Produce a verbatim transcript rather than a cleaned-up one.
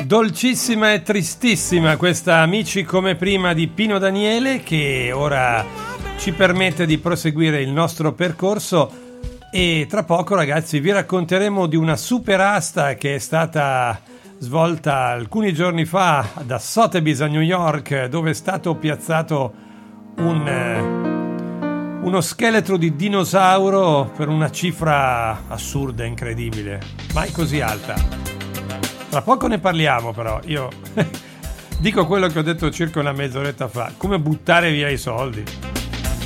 Dolcissima e tristissima questa Amici come prima di Pino Daniele, che ora ci permette di proseguire il nostro percorso, e tra poco, ragazzi, vi racconteremo di una super asta che è stata svolta alcuni giorni fa da Sotheby's a New York, dove è stato piazzato un, uno scheletro di dinosauro per una cifra assurda, incredibile, mai così alta. Tra poco ne parliamo, però io dico quello che ho detto circa una mezz'oretta fa: come buttare via i soldi.